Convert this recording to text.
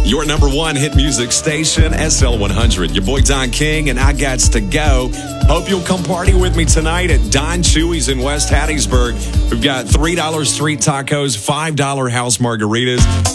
Your number one hit music station, SL100. Your boy Don King, and I gots to go. Hope you'll come party with me tonight at Don Chewy's in West Hattiesburg. We've got $3 street tacos, $5 house margaritas.